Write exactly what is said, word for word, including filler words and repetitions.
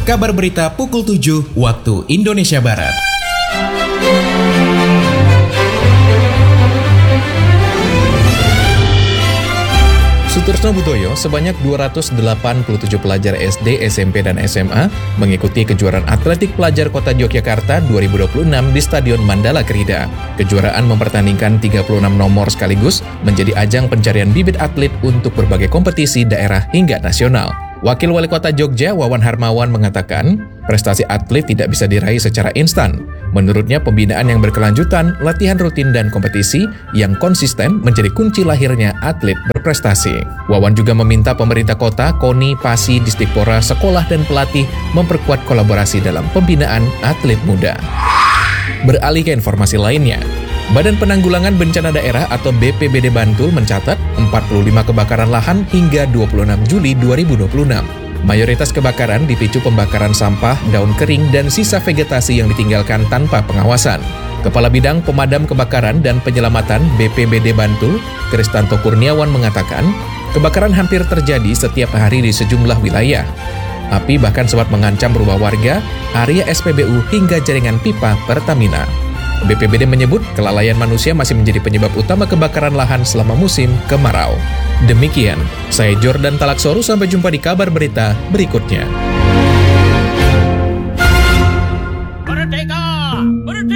kabar berita pukul tujuh waktu Indonesia Barat. Sutorsno Butoyo, sebanyak dua ratus delapan puluh tujuh pelajar S D, S M P, dan S M A mengikuti kejuaraan atletik pelajar Kota Yogyakarta dua ribu dua puluh enam di Stadion Mandala Krida. Kejuaraan mempertandingkan tiga puluh enam nomor sekaligus menjadi ajang pencarian bibit atlet untuk berbagai kompetisi daerah hingga nasional. Wakil Wali Kota Jogja, Wawan Harmawan, mengatakan prestasi atlet tidak bisa diraih secara instan. Menurutnya, pembinaan yang berkelanjutan, latihan rutin, dan kompetisi yang konsisten menjadi kunci lahirnya atlet berprestasi. Wawan juga meminta pemerintah kota, KONI, PASI, Distipora, sekolah, dan pelatih memperkuat kolaborasi dalam pembinaan atlet muda. Beralih ke informasi lainnya, Badan Penanggulangan Bencana Daerah atau B P B D Bantul mencatat empat puluh lima kebakaran lahan hingga dua puluh enam Juli dua ribu dua puluh enam. Mayoritas kebakaran dipicu pembakaran sampah, daun kering, dan sisa vegetasi yang ditinggalkan tanpa pengawasan. Kepala Bidang Pemadam Kebakaran dan Penyelamatan B P B D Bantul, Kristanto Kurniawan, mengatakan kebakaran hampir terjadi setiap hari di sejumlah wilayah. Api bahkan sempat mengancam rumah warga, area S P B U, hingga jaringan pipa Pertamina. B P B D menyebut kelalaian manusia masih menjadi penyebab utama kebakaran lahan selama musim kemarau. Demikian, saya Jordan Talaksoru, sampai jumpa di kabar berita berikutnya.